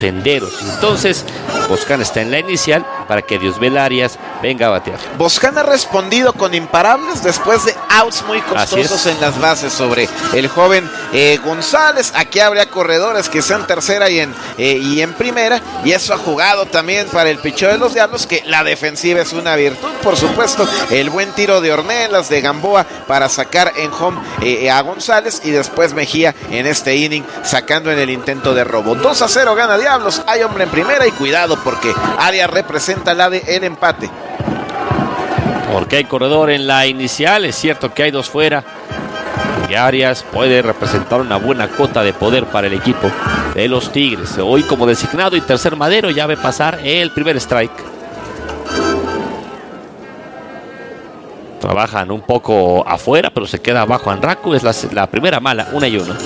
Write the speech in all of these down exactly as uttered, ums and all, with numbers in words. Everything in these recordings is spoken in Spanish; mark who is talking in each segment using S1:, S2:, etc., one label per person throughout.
S1: tenderos. Entonces, Boscan está en la inicial para que Diosbel Arias venga a batear.
S2: Boscan ha respondido con imparables después de outs muy costosos en las bases sobre el joven eh, González. Aquí habría corredores que sean tercera y en, eh, y en primera, y eso ha jugado también para el picheo de los Diablos, que la defensiva es una virtud. Por supuesto, el buen tiro de Ornelas, de Gamboa, para sacar en home eh, a González, y después Mejía en este inning sacando en el intento de robo. dos a cero gana Diablos, hay hombre en primera, y cuidado porque Arias representa la de el empate.
S1: Porque hay corredor en la inicial, es cierto que hay dos fuera, y Arias puede representar una buena cuota de poder para el equipo de los Tigres. Hoy como designado y tercer madero, ya ve pasar el primer strike. Trabajan un poco afuera, pero se queda abajo Anraku. Es la, la primera mala, una y uno.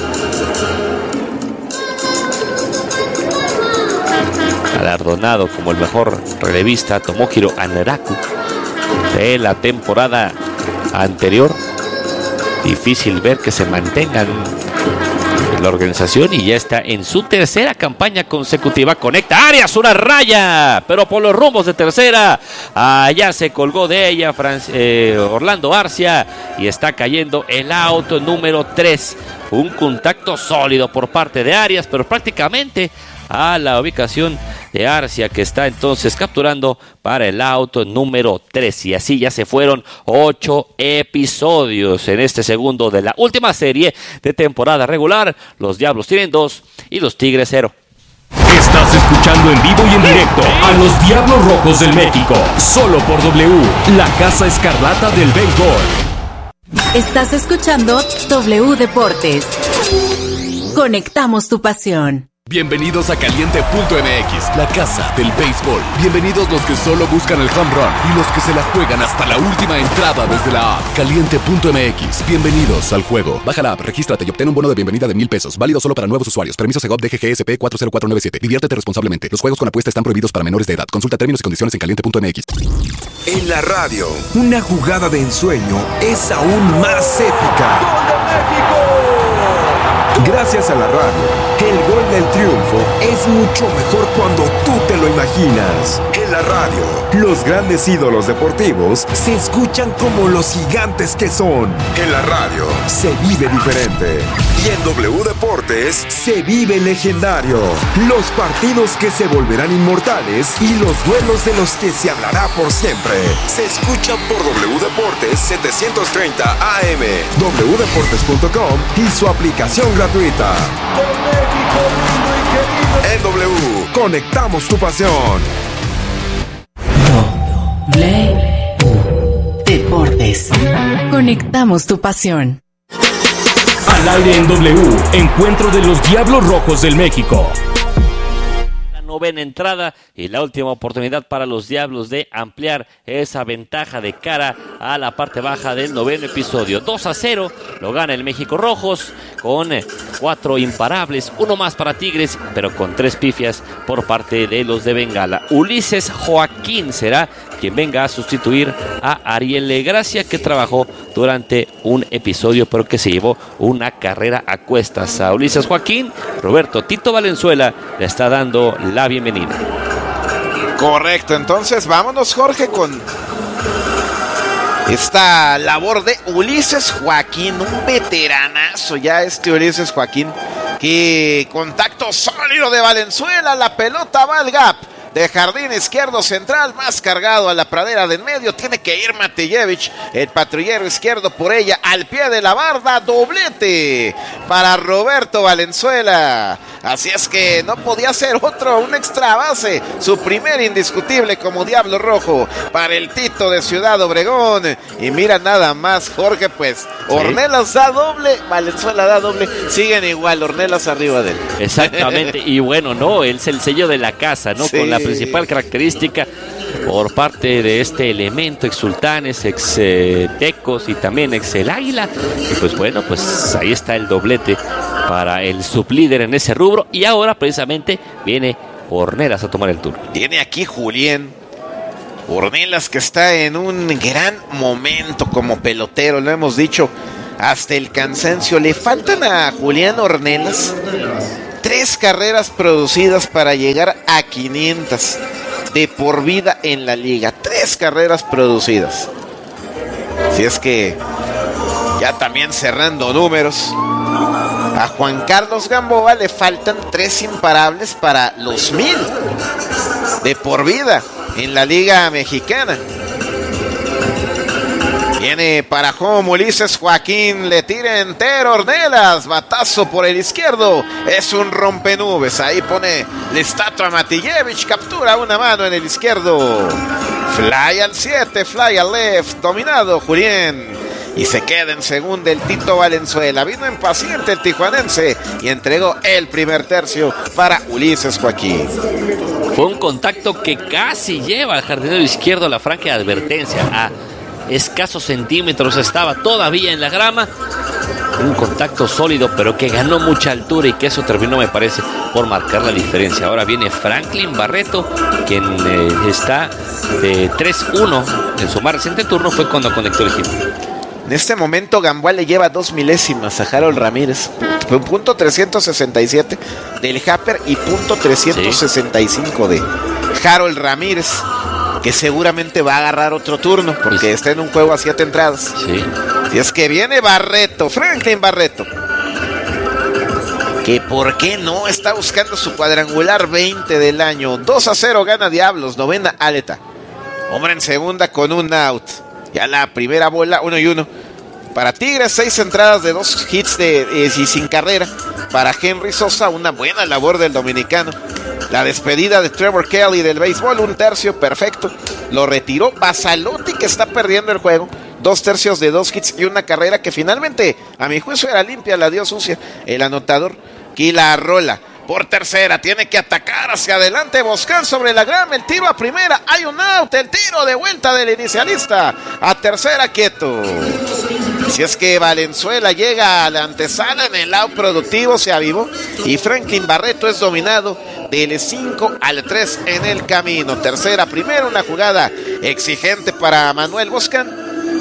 S1: Galardonado como el mejor relevista Tomohiro Anraku de la temporada anterior. Difícil ver que se mantengan en la organización, y ya está en su tercera campaña consecutiva. Conecta Arias, una raya, pero por los rumbos de tercera. Allá se colgó de ella Franz, eh, Orlando Arcia, y está cayendo el auto número tres. Un contacto sólido por parte de Arias, pero prácticamente a la ubicación de Arcia, que está entonces capturando para el auto número tres. Y así ya se fueron ocho episodios en este segundo de la última serie de temporada regular. Los Diablos tienen dos y los Tigres cero.
S3: Estás escuchando en vivo y en directo a los Diablos Rojos del México, solo por W, la Casa Escarlata del Béisbol.
S4: Estás escuchando W Deportes. Conectamos tu pasión.
S5: Bienvenidos a Caliente punto M X, la casa del béisbol. Bienvenidos los que solo buscan el home run y los que se la juegan hasta la última entrada desde la app. Caliente punto M X, bienvenidos al juego. Baja la app, regístrate y obtén un bono de bienvenida de mil pesos. Válido solo para nuevos usuarios. Permiso Segov D G G S P cuatro cero cuatro nueve siete. Diviértete responsablemente. Los juegos con apuesta están prohibidos para menores de edad. Consulta términos y condiciones en caliente punto M X.
S6: En la radio, una jugada de ensueño es aún más épica. ¡Gol de México! Gracias a la radio, el gol del triunfo es mucho mejor cuando tú te lo imaginas. En la radio, los grandes ídolos deportivos se escuchan como los gigantes que son. En la radio, se vive diferente. Y en W Deportes, se vive legendario. Los partidos que se volverán inmortales y los duelos de los que se hablará por siempre. Se escuchan por W Deportes setecientos treinta A M, w deportes punto com y su aplicación gratuita. Con México lindo y querido. En W, conectamos tu pasión.
S4: W Deportes. Conectamos tu pasión.
S3: Al aire en W, encuentro de los Diablos Rojos del México.
S1: Novena entrada y la última oportunidad para los Diablos de ampliar esa ventaja de cara a la parte baja del noveno episodio. dos a cero lo gana el México Rojos con cuatro imparables, uno más para Tigres, pero con tres pifias por parte de los de Bengala. Ulises Joaquín será quien venga a sustituir a Ariel Gracia, que trabajó durante un episodio pero que se llevó una carrera a cuestas. A Ulises Joaquín, Roberto Tito Valenzuela le está dando la bienvenida.
S2: Correcto, entonces vámonos, Jorge, con esta labor de Ulises Joaquín, un veteranazo ya este Ulises Joaquín, que contacto sólido de Valenzuela, la pelota va al gap de jardín izquierdo central, más cargado a la pradera de en medio, tiene que ir Matejevich, el patrullero izquierdo por ella, al pie de la barda, doblete para Roberto Valenzuela. Así es que no podía ser otro, un extra base, su primer indiscutible como Diablo Rojo para el Tito de Ciudad Obregón. Y mira nada más, Jorge, pues Ornelas da doble, Valenzuela da doble, siguen igual, Ornelas arriba de él.
S1: Exactamente, y bueno, no, él es el sello de la casa, ¿no? Sí. Con la principal característica por parte de este elemento, ex Sultanes, ex eh, Tecos y también ex el Águila. Y pues bueno, pues ahí está el doblete para el sublíder en ese rubro. Y ahora precisamente viene Ornelas a tomar el turno.
S2: Viene aquí Julián Ornelas, que está en un gran momento como pelotero, lo hemos dicho hasta el cansancio. Le faltan a Julián Ornelas Tres carreras producidas para llegar a quinientas de por vida en la liga. Tres carreras producidas. Si es que ya también cerrando números, a Juan Carlos Gamboa le faltan tres imparables para los mil de por vida en la liga mexicana. Viene para home Ulises Joaquín, le tira entero Ornelas, batazo por el izquierdo, es un rompenubes, ahí pone la estatua Matillevich, captura una mano en el izquierdo, fly al siete, fly al left, dominado Julián, y se queda en segunda el Tito Valenzuela, vino impaciente el tijuanense y entregó el primer tercio para Ulises Joaquín.
S1: Fue un contacto que casi lleva al jardinero izquierdo a la franja de advertencia, a escasos centímetros estaba todavía en la grama. Un contacto sólido, pero que ganó mucha altura y que eso terminó, me parece, por marcar la diferencia. Ahora viene Franklin Barreto, quien eh, está de tres uno en su más reciente turno, fue cuando conectó el equipo.
S2: En este momento Gamboa le lleva dos milésimas a Harold Ramírez, punto trescientos sesenta y siete del Happer y punto trescientos sesenta y cinco sí. de Harold Ramírez, que seguramente va a agarrar otro turno porque sí. está en un juego a siete entradas.
S1: Sí.
S2: Si es que viene Barreto, Franklin Barreto, que por qué no está buscando su cuadrangular veinte del año. Dos a cero gana Diablos, novena aleta. Hombre en segunda con un out. Ya la primera bola, uno y uno. Para Tigres, seis entradas de dos hits de, eh, y sin carrera. Para Henry Sosa, una buena labor del dominicano. La despedida de Trevor Kelly del béisbol, un tercio perfecto. Lo retiró Basalotti, que está perdiendo el juego. Dos tercios de dos hits y una carrera que finalmente, a mi juicio, era limpia, la dio sucia. El anotador, Kila Rola. Por tercera, tiene que atacar hacia adelante, Boscan sobre la grama, el tiro a primera, hay un out, el tiro de vuelta del inicialista, a tercera quieto. Si es que Valenzuela llega a la antesala en el out productivo, se avivó, y Franklin Barreto es dominado del cinco al tres en el camino. Tercera, primera, una jugada exigente para Manuel Boscan.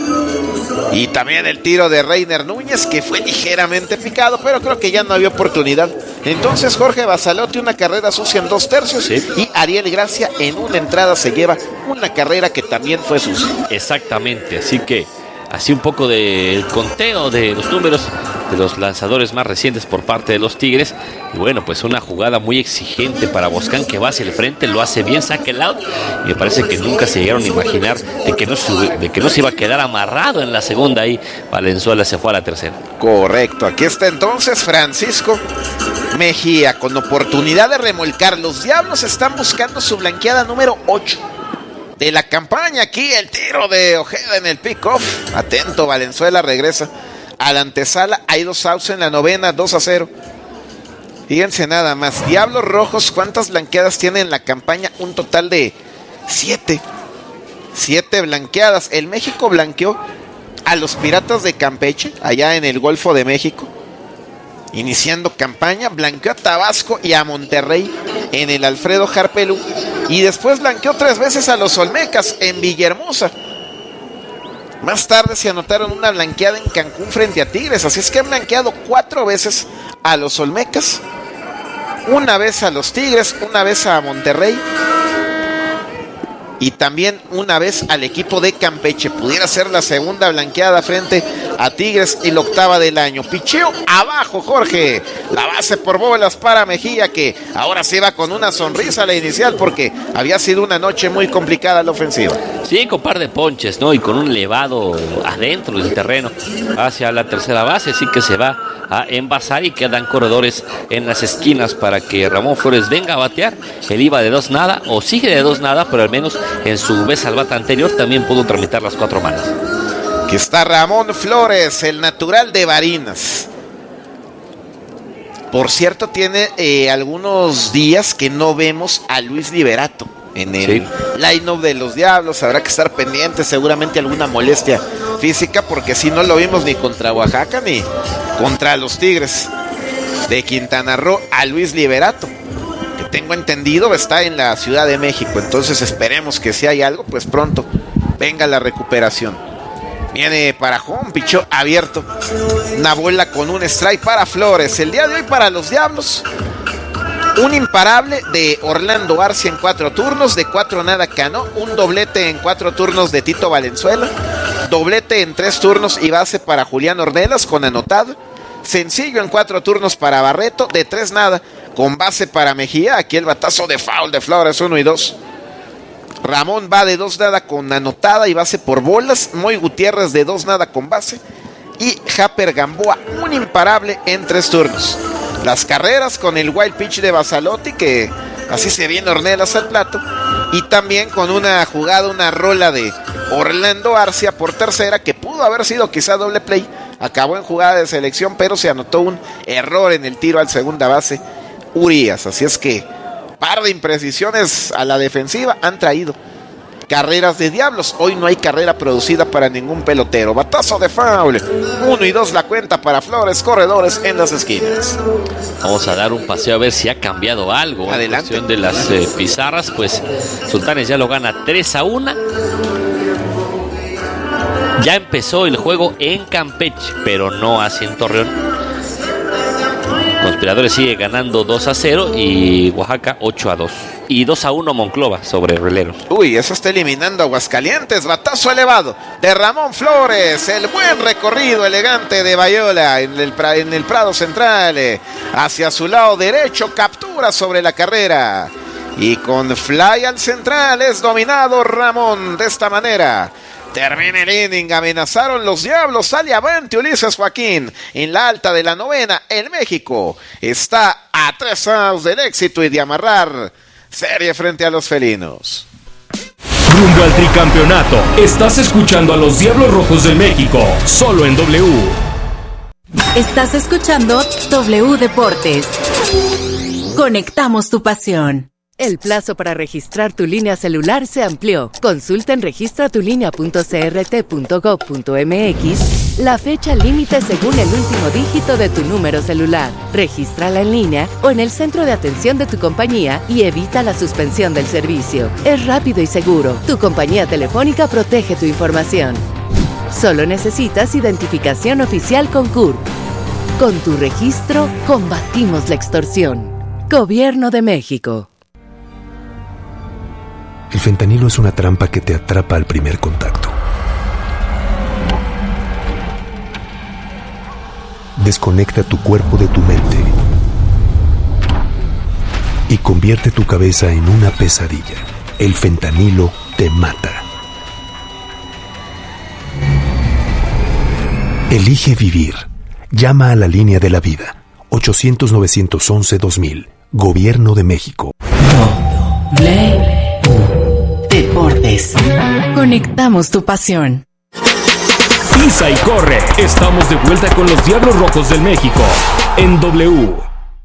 S2: Y también el tiro de Reiner Núñez, que fue ligeramente picado, pero creo que ya no había oportunidad. Entonces Jorge Basalotti, una carrera sucia en dos tercios, sí. y Ariel Gracia en una entrada se lleva una carrera que también fue sucia.
S1: Exactamente, así que así un poco del conteo de los números de los lanzadores más recientes por parte de los Tigres. Y bueno, pues una jugada muy exigente para Boscan, que va hacia el frente, lo hace bien, saca el out. Y me parece que nunca se llegaron a imaginar de que no se, de que no se iba a quedar amarrado en la segunda. Y Valenzuela se fue a la tercera.
S2: Correcto, aquí está entonces Francisco Mejía con oportunidad de remolcar. Los Diablos están buscando su blanqueada número ocho de la campaña. Aquí el tiro de Ojeda en el pick-off. Atento, Valenzuela regresa a la antesala. Hay dos outs en la novena, dos a cero. Fíjense nada más. Diablos Rojos, ¿cuántas blanqueadas tiene en la campaña? Un total de siete. Siete blanqueadas. El México blanqueó a los Piratas de Campeche, allá en el Golfo de México, iniciando campaña. Blanqueó a Tabasco y a Monterrey en el Alfredo Harpelú. Y después blanqueó tres veces a los Olmecas en Villahermosa. Más tarde se anotaron una blanqueada en Cancún frente a Tigres. Así es que han blanqueado cuatro veces a los Olmecas, una vez a los Tigres, una vez a Monterrey y también una vez al equipo de Campeche. Pudiera ser la segunda blanqueada frente a Tigres y la octava del año. Picheo abajo, Jorge. La base por bolas para Mejía, que ahora se va con una sonrisa a la inicial porque había sido una noche muy complicada la ofensiva.
S1: Sí, con par de ponches, ¿no? Y con un elevado adentro del terreno hacia la tercera base, así que se va a envasar y quedan corredores en las esquinas para que Ramón Flores venga a batear. Él iba de dos nada o sigue de dos nada, pero al menos en su vez al bate anterior también pudo tramitar las cuatro manos.
S2: Aquí está Ramón Flores, el natural de Barinas. Por cierto, tiene eh, algunos días que no vemos a Luis Liberato en el sí. line-up de los Diablos. Habrá que estar pendiente, seguramente alguna molestia física, porque si no lo vimos ni contra Oaxaca ni contra los Tigres de Quintana Roo. A Luis Liberato, que tengo entendido está en la Ciudad de México, entonces esperemos que si hay algo, pues pronto venga la recuperación. Viene para home, pichó abierto, una bola con un strike para Flores. El día de hoy para los Diablos Un imparable de Orlando Arcia en cuatro turnos, de cuatro nada Cano, un doblete en cuatro turnos de Tito Valenzuela, doblete en tres turnos y base para Julián Ornelas con anotado, sencillo en cuatro turnos para Barreto, de tres nada con base para Mejía, aquí el batazo de foul de Flores, uno y dos. Ramón va de dos nada con anotada y base por bolas, Moy Gutiérrez de dos nada con base y Japper Gamboa, un imparable en tres turnos. Las carreras con el wild pitch de Basalotti, que así se viene Ornelas al plato, y también con una jugada, una rola de Orlando Arcia por tercera, que pudo haber sido quizá doble play, acabó en jugada de selección, pero se anotó un error en el tiro al segunda base Urias, así es que par de imprecisiones a la defensiva han traído carreras de Diablos. Hoy no hay carrera producida para ningún pelotero. Batazo de foul. Uno y dos la cuenta para Flores, corredores en las esquinas.
S1: Vamos a dar un paseo a ver si ha cambiado algo.
S2: Adelante.
S1: En cuestión de las eh, pizarras, pues Sultanes ya lo gana tres a uno. Ya empezó el juego en Campeche, pero no así en Torreón. Conspiradores sigue ganando dos a cero y Oaxaca ocho a dos. Y dos a uno Monclova sobre Relero.
S2: Uy, eso está eliminando a Aguascalientes. Batazo elevado de Ramón Flores. El buen recorrido elegante de Bayola en el, en el Prado Central. Hacia su lado derecho, captura sobre la carrera. Y con fly al central es dominado Ramón de esta manera. Termina el inning, amenazaron los Diablos, sale avante Ulises Joaquín. En la alta de la novena, el México está a tres outs del éxito y de amarrar serie frente a los felinos.
S3: Rumbo al tricampeonato, estás escuchando a los Diablos Rojos del México, solo en W.
S4: Estás escuchando W Deportes. Conectamos tu pasión.
S7: El plazo para registrar tu línea celular se amplió. Consulta en registra tu línea punto c r t punto gov punto m x la fecha límite según el último dígito de tu número celular. Regístrala en línea o en el centro de atención de tu compañía y evita la suspensión del servicio. Es rápido y seguro. Tu compañía telefónica protege tu información. Solo necesitas identificación oficial con C U R P. Con tu registro, combatimos la extorsión. Gobierno de México.
S8: El fentanilo es una trampa que te atrapa al primer contacto. Desconecta tu cuerpo de tu mente y convierte tu cabeza en una pesadilla. El fentanilo te mata. Elige vivir. Llama a la línea de la vida. ochocientos, novecientos once, dos mil. Gobierno de México.
S4: W Deportes. Conectamos tu pasión.
S3: Pisa y corre. Estamos de vuelta con los Diablos Rojos del México en W.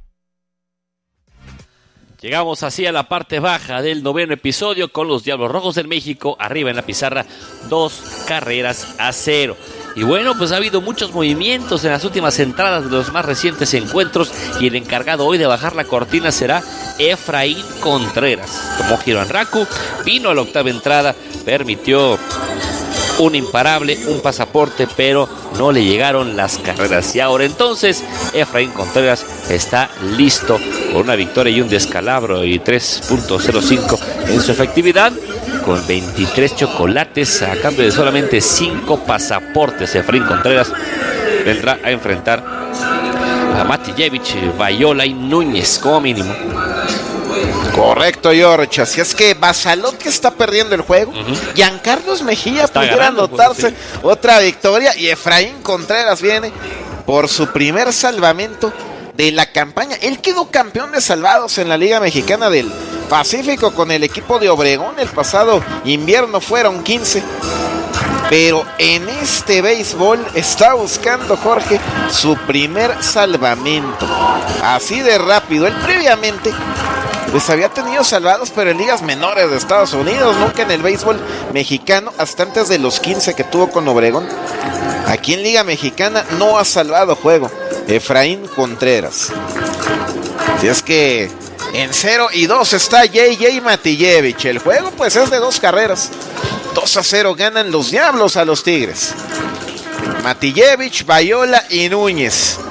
S1: Llegamos así a la parte baja del noveno episodio con los Diablos Rojos del México arriba en la pizarra, dos carreras a cero. Y bueno, pues ha habido muchos movimientos en las últimas entradas de los más recientes encuentros y el encargado hoy de bajar la cortina será Efraín Contreras. Tomó giro en Raku, vino a la octava entrada, permitió un imparable, un pasaporte, pero no le llegaron las carreras. Y ahora entonces Efraín Contreras está listo con una victoria y un descalabro y tres punto cero cinco en su efectividad, con veintitrés chocolates a cambio de solamente cinco pasaportes. Efraín Contreras vendrá a enfrentar a Matijevich, Bayola y Núñez como mínimo.
S2: Correcto, George. Así es que Basalotti está perdiendo el juego. Uh-huh. Giancarlos Mejía está pudiera ganando, anotarse pues, sí. otra victoria. Y Efraín Contreras viene por su primer salvamento de la campaña. Él quedó campeón de salvados en la Liga Mexicana del Pacífico con el equipo de Obregón. El pasado invierno fueron quince. Pero en este béisbol está buscando Jorge su primer salvamento. Así de rápido. Él previamente pues había tenido salvados, pero en ligas menores de Estados Unidos, nunca en el béisbol mexicano, hasta antes de los quince que tuvo con Obregón. Aquí en Liga Mexicana no ha salvado juego Efraín Contreras. Así es que en cero y dos está J J Matijevich. El juego pues es de dos carreras. dos a cero ganan los Diablos a los Tigres. Matijevich, Bayola y Núñez.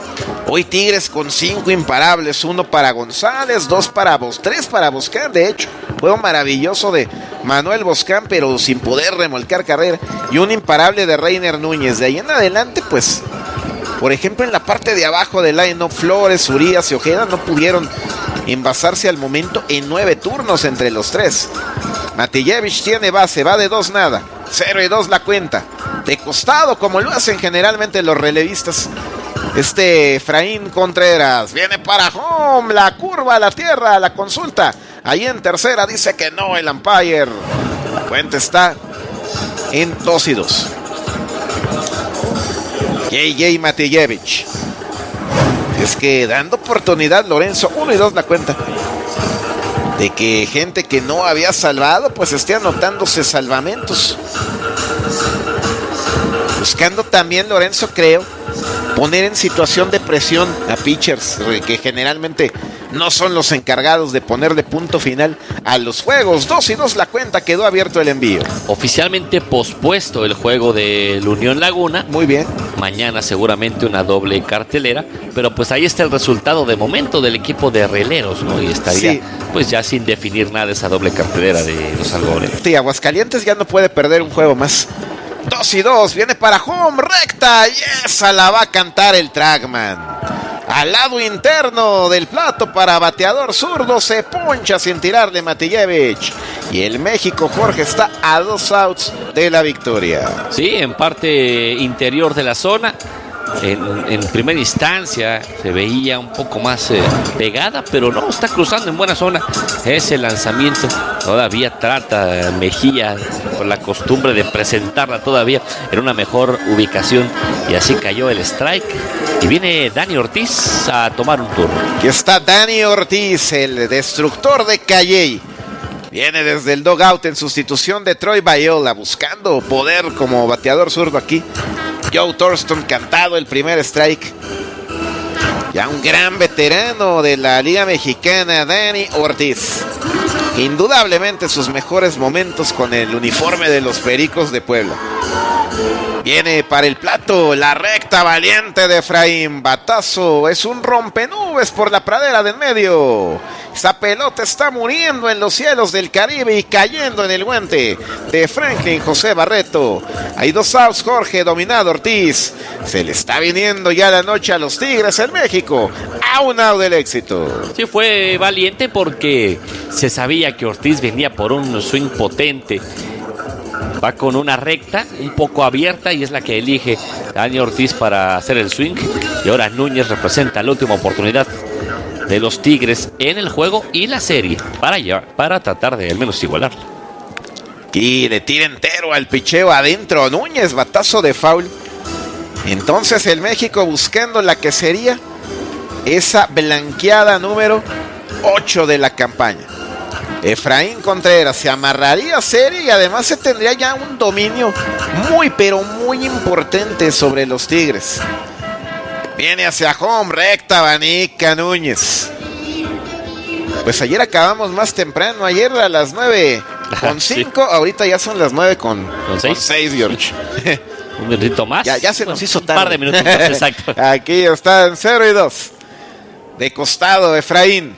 S2: Hoy Tigres con cinco imparables, uno para González, dos para Bos, tres para Boscán, de hecho. Juego maravilloso de Manuel Boscán, pero sin poder remolcar carrera. Y un imparable de Reiner Núñez. De ahí en adelante, pues, por ejemplo, en la parte de abajo del line-up, Flores, Urías y Ojeda no pudieron envasarse al momento en nueve turnos entre los tres. Matijevich tiene base, va de dos nada. Cero y dos la cuenta. De costado, como lo hacen generalmente los relevistas. Este Efraín Contreras viene para home, la curva a la tierra, la consulta. Ahí en tercera dice que no el umpire. La cuenta está en dos y dos. J J Matijevich. Es que dando oportunidad Lorenzo, uno y dos la cuenta. De que gente que no había salvado, pues esté anotándose salvamentos. Buscando también Lorenzo, creo, poner en situación de presión a pitchers, que generalmente no son los encargados de ponerle punto final a los juegos. Dos y dos la cuenta, quedó abierto el envío.
S1: Oficialmente pospuesto el juego del Unión Laguna.
S2: Muy bien.
S1: Mañana seguramente una doble cartelera, pero pues ahí está el resultado de momento del equipo de Releros, ¿no? Y estaría sí, pues ya sin definir nada esa doble cartelera de los algodoneros.
S2: Sí, Aguascalientes ya no puede perder un juego más. Dos y dos, viene para home, recta, y esa la va a cantar el Trackman. Al lado interno del plato para bateador zurdo, se poncha sin tirarle Matijevich. Y el México, Jorge, está a dos outs de la victoria.
S1: Sí, en parte interior de la zona. En, en primera instancia se veía un poco más eh, pegada, pero no, está cruzando en buena zona. Ese lanzamiento todavía trata Mejía con la costumbre de presentarla todavía en una mejor ubicación, y así cayó el strike. Y viene Dani Ortiz a tomar un turno.
S2: Aquí está Dani Ortiz, el destructor de Calley. Viene desde el dugout en sustitución de Troy Bayola, buscando poder como bateador zurdo aquí. Joe Thurston cantado el primer strike. Ya un gran veterano de la Liga Mexicana, Dani Ortiz. Indudablemente sus mejores momentos con el uniforme de los Pericos de Puebla. Viene para el plato la recta valiente de Efraín. Batazo, es un rompenubes por la pradera del medio. Esa pelota está muriendo en los cielos del Caribe y cayendo en el guante de Franklin José Barreto. Hay dos outs, Jorge, dominado Ortiz. Se le está viniendo ya la noche a los Tigres en México. A un out del éxito.
S1: Sí, fue valiente porque se sabía que Ortiz venía por un swing potente. Va con una recta un poco abierta y es la que elige Dani Ortiz para hacer el swing. Y ahora Núñez representa la última oportunidad de los Tigres en el juego y la serie para, llevar, para tratar de al menos igualar.
S2: Y le tira entero al picheo adentro Núñez, batazo de foul. Entonces el México buscando la que sería esa blanqueada número ocho de la campaña. Efraín Contreras se amarraría serie y además se tendría ya un dominio muy pero muy importante sobre los Tigres. Viene hacia home, recta, Vanica Núñez. Pues ayer acabamos más temprano, ayer a las nueve con cinco, sí. Ahorita ya son las nueve con, con seis, con seis George.
S1: Un minutito más.
S2: Ya, ya se nos hizo tarde.
S1: Un par de minutos más, exacto.
S2: Aquí están cero y dos. De costado, Efraín.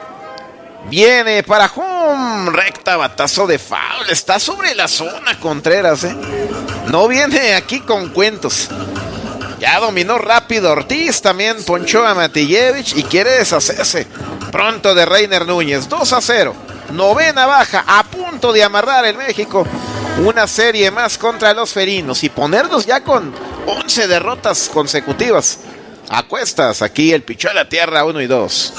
S2: Viene para home, recta, batazo de foul. Está sobre la zona Contreras, ¿eh? No viene aquí con cuentos. Ya dominó rápido Ortiz, también ponchó a Matijevich y quiere deshacerse pronto de Reiner Núñez. dos a cero, novena baja, a punto de amarrar el México una serie más contra los felinos y ponernos ya con once derrotas consecutivas. A cuestas, aquí el pichó a la tierra, uno y dos.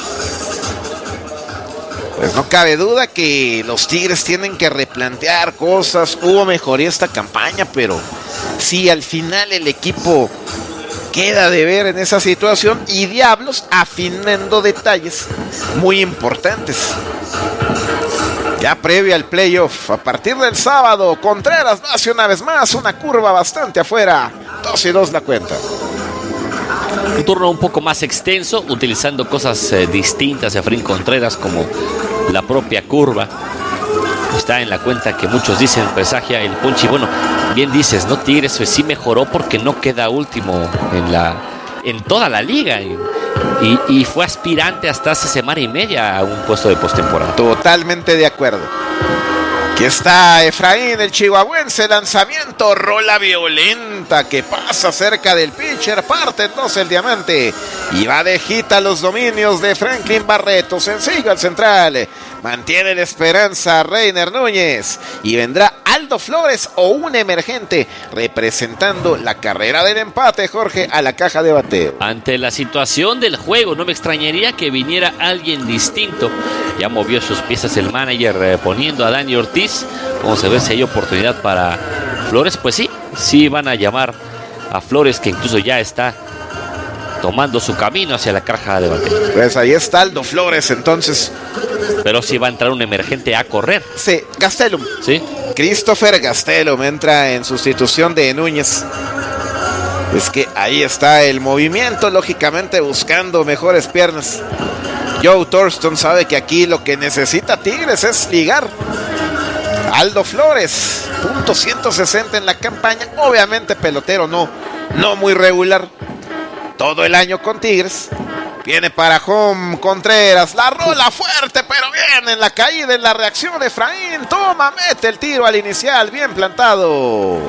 S2: Pues no cabe duda que los Tigres tienen que replantear cosas. Hubo mejoría esta campaña, pero sí, al final el equipo queda de ver en esa situación y Diablos afinando detalles muy importantes. Ya previo al playoff, a partir del sábado, Contreras hace una vez más una curva bastante afuera. dos y dos la cuenta.
S1: Un turno un poco más extenso, utilizando cosas eh, distintas de Efraín Contreras, como la propia curva. Está en la cuenta que muchos dicen presagia el punch. Y bueno, bien dices, ¿no? Tigres pues, sí mejoró porque no queda último en la en toda la liga. y, y fue aspirante hasta hace semana y media a un puesto de postemporada.
S2: Totalmente de acuerdo. Aquí está Efraín, el chihuahuense, lanzamiento, rola violenta que pasa cerca del pitcher, parte entonces el diamante y va de hit a los dominios de Franklin Barreto, sencillo al central, mantiene la esperanza Reiner Núñez y vendrá Aldo Flores o un emergente representando la carrera del empate, Jorge, a la caja de bateo.
S1: Ante la situación del juego, no me extrañaría que viniera alguien distinto. Ya movió sus piezas el manager eh, poniendo a Dani Ortiz. Vamos a ver si hay oportunidad para Flores. Pues sí, sí van a llamar a Flores, que incluso ya está tomando su camino hacia la caja de bateo.
S2: Pues ahí está Aldo Flores entonces.
S1: Pero sí va a entrar un emergente a correr.
S2: Sí, Gastelum.
S1: Sí.
S2: Christopher Gastelum entra en sustitución de Núñez. Es que ahí está el movimiento, lógicamente buscando mejores piernas. Joe Thurston sabe que aquí lo que necesita Tigres es ligar. Aldo Flores, punto ciento sesenta en la campaña, obviamente pelotero no, no muy regular, todo el año con Tigres. Viene para home Contreras, la rola fuerte, pero bien en la caída, en la reacción de Efraín, toma, mete el tiro al inicial, bien plantado.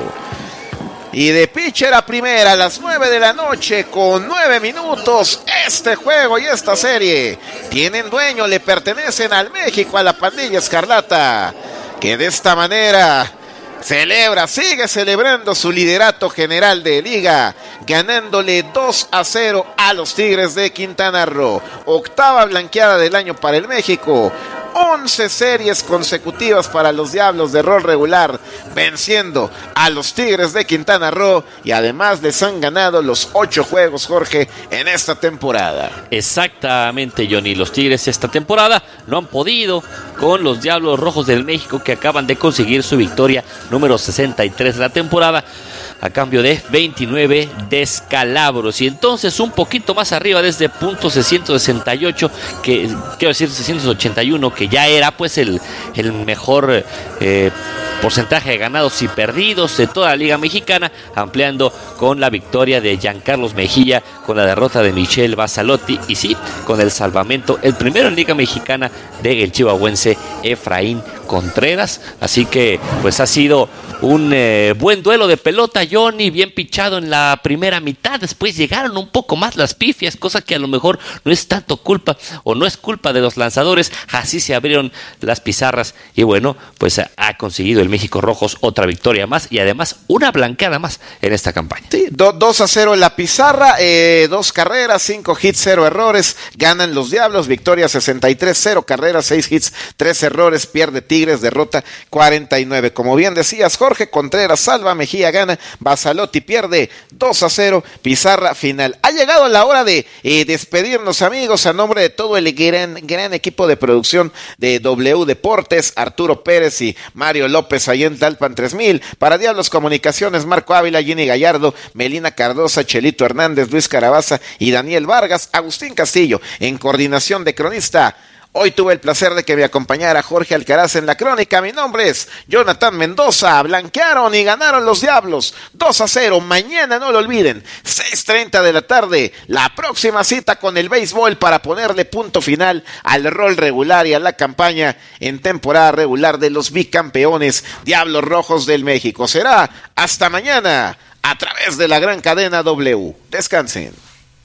S2: Y de pitcher a primera a las nueve de la noche con nueve minutos, este juego y esta serie tienen dueño, le pertenecen al México, a la pandilla escarlata, que de esta manera celebra, sigue celebrando su liderato general de liga, ganándole dos a cero a los Tigres de Quintana Roo. Octava blanqueada del año para el México. once series consecutivas para los Diablos de rol regular, venciendo a los Tigres de Quintana Roo, y además les han ganado los ocho juegos, Jorge, en esta temporada.
S1: Exactamente, Johnny. Los Tigres esta temporada no han podido con los Diablos Rojos del México, que acaban de conseguir su victoria número sesenta y tres de la temporada, a cambio de veintinueve descalabros. Y entonces un poquito más arriba, desde punto seiscientos sesenta y ocho, que quiero decir seiscientos ochenta y uno, que ya era pues el, el mejor eh, porcentaje de ganados y perdidos de toda la Liga Mexicana, ampliando con la victoria de Giancarlos Mejía, con la derrota de Michel Basalotti y sí, con el salvamento, el primero en Liga Mexicana, del chihuahuense Efraín Contreras. Así que pues ha sido un eh, buen duelo de pelota, Johnny, bien pichado en la primera mitad. Después llegaron un poco más las pifias, cosa que a lo mejor no es tanto culpa o no es culpa de los lanzadores. Así se abrieron las pizarras y bueno, pues ha conseguido el México Rojos otra victoria más y además una blanqueada más en esta campaña.
S2: Sí, do, dos a cero en la pizarra, eh, dos carreras, cinco hits, cero errores, ganan los Diablos, victoria sesenta y tres, cero carreras, seis hits, tres errores, pierde Tigres, derrota cuarenta y nueve. Como bien decías, Jorge, Contreras salva, Mejía gana, Basalotti pierde, dos a cero, pizarra final. Ha llegado la hora de eh, despedirnos, amigos, a nombre de todo el gran, gran equipo de producción de W Deportes, Arturo Pérez y Mario López, ahí en Talpan tres mil, para Diablos Comunicaciones, Marco Ávila, Jenny Gallardo, Melina Cardosa, Chelito Hernández, Luis Carabaza y Daniel Vargas, Agustín Castillo, en coordinación de cronista. Hoy tuve el placer de que me acompañara Jorge Alcaraz en la crónica. Mi nombre es Jonathan Mendoza. Blanquearon y ganaron los Diablos dos a cero. Mañana, no lo olviden, seis treinta de la tarde, la próxima cita con el béisbol para ponerle punto final al rol regular y a la campaña en temporada regular de los bicampeones Diablos Rojos del México. Será hasta mañana a través de la gran cadena W. Descansen.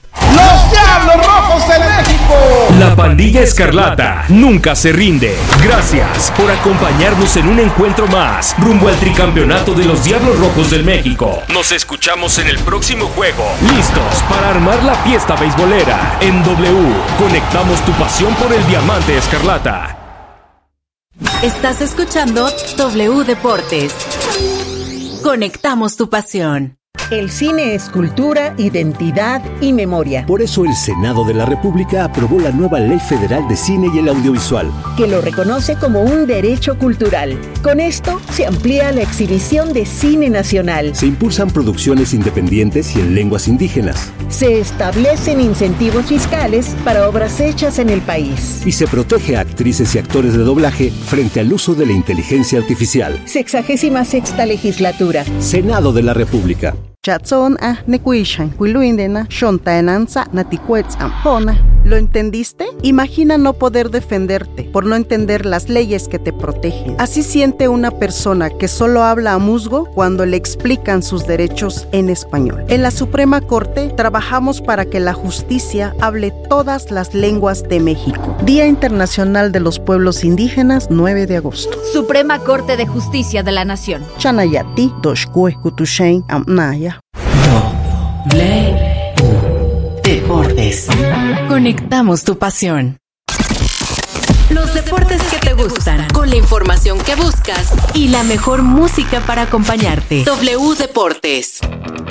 S9: ¡Los Diablos Rojos de México!
S3: La pandilla escarlata nunca se rinde. Gracias por acompañarnos en un encuentro más rumbo al tricampeonato de los Diablos Rojos del México. Nos escuchamos en el próximo juego. Listos para armar la fiesta beisbolera. En W, conectamos tu pasión por el diamante escarlata.
S4: Estás escuchando W Deportes. Conectamos tu pasión.
S10: El cine es cultura, identidad y memoria.
S11: Por eso el Senado de la República aprobó la nueva Ley Federal de Cine y el Audiovisual,
S10: que lo reconoce como un derecho cultural. Con esto se amplía la exhibición de cine nacional.
S11: Se impulsan producciones independientes y en lenguas indígenas.
S10: Se establecen incentivos fiscales para obras hechas en el país.
S11: Y se protege a actrices y actores de doblaje frente al uso de la inteligencia artificial.
S10: Sexagésima sexta legislatura.
S11: Senado de la República.
S12: Chatson a nekuishan, kuiluindena, shontaenanza, naticuetz ampona. ¿Lo entendiste? Imagina no poder defenderte por no entender las leyes que te protegen. Así siente una persona que solo habla a musgo cuando le explican sus derechos en español. En la Suprema Corte trabajamos para que la justicia hable todas las lenguas de México. Día Internacional de los Pueblos Indígenas, nueve de agosto.
S13: Suprema Corte de Justicia de la Nación.
S12: Chanayati, Doshkue, Kutushain, Amnaya.
S4: Deportes. Conectamos tu pasión. Los deportes que te gustan, con la información que buscas y la mejor música para acompañarte. W Deportes.